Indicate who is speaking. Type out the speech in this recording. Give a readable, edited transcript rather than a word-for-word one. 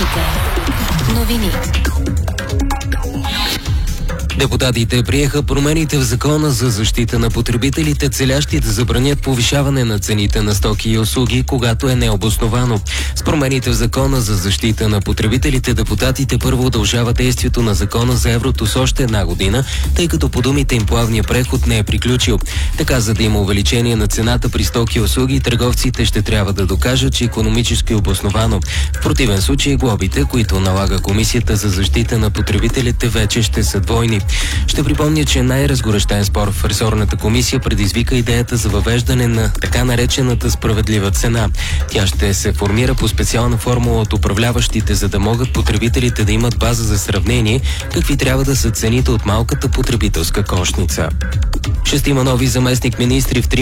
Speaker 1: Новите новини.
Speaker 2: Депутатите приеха промените в Закона за защита на потребителите, целящи да забранят повишаване на цените на стоки и услуги, когато е необосновано. С промените в Закона за защита на потребителите, депутатите първо удължават действието на Закона за еврото с още една година, тъй като по думите им плавният преход не е приключил. Така, за да има увеличение на цената при стоки и услуги, търговците ще трябва да докажат, че икономически обосновано. В противен случай глобите, които налага Комисията за защита на потребителите, вече ще са двойни. Ще припомня, че най-разгорещен спор в ресорната комисия предизвика идеята за въвеждане на така наречената справедлива цена. Тя ще се формира по специална формула от управляващите, за да могат потребителите да имат база за сравнение какви трябва да са цените от малката потребителска кошница. 6 нови заместник-министри в 3